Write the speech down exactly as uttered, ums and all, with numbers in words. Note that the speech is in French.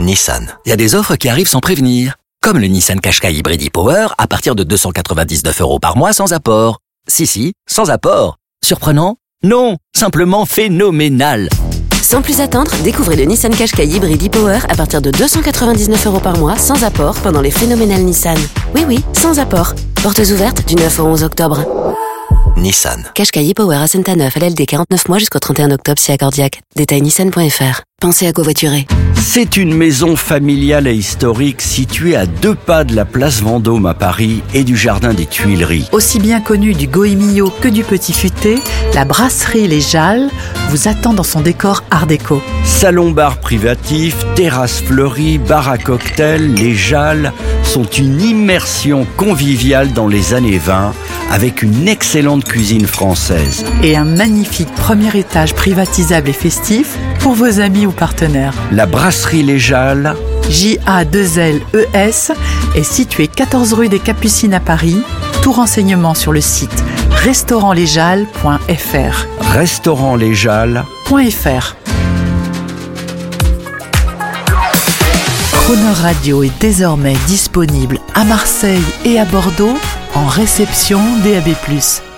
Nissan. Il y a des offres qui arrivent sans prévenir. Comme le Nissan Qashqai Hybrid e-Power à partir de deux cent quatre-vingt-dix-neuf euros par mois sans apport. Si, si, sans apport. Surprenant? Non, simplement phénoménal. Sans plus attendre, découvrez le Nissan Qashqai Hybrid e-Power à partir de deux cent quatre-vingt-dix-neuf euros par mois sans apport pendant les phénoménales Nissan. Oui, oui, sans apport. Portes ouvertes du neuf au onze octobre. Nissan. Qashqai e-Power à Saint-Aneuf, L L D quarante-neuf mois jusqu'au trente et un octobre si accordiaque. Détail nissan point f r. Pensez à covoiturer. C'est une maison familiale et historique située à deux pas de la place Vendôme à Paris et du jardin des Tuileries. Aussi bien connue du Goemio que du Petit Futé, la brasserie Les Jalles vous attend dans son décor art déco. Salon-bar privatif, terrasse fleurie, bar à cocktail, Les Jalles sont une immersion conviviale dans les années vingt avec une excellente cuisine française. Et un magnifique premier étage privatisable et festif pour vos amis ou partenaires. La brasserie Les Jalles, J A deux L E S, est située quatorze rue des Capucines à Paris. Tout renseignement sur le site restaurant les jalles point f r. restaurant les jalles point f r. Croner Radio est désormais disponible à Marseille et à Bordeaux en réception D A B plus.